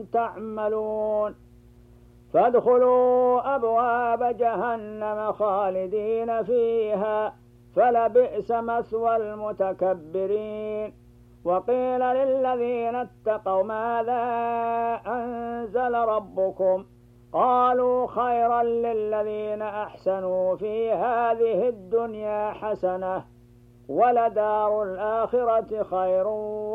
تعملون فادخلوا أبواب جهنم خالدين فيها فلبئس مثوى المتكبرين وقيل للذين اتقوا ماذا أنزل ربكم قالوا خيرا للذين أحسنوا في هذه الدنيا حسنة ولدار الآخرة خير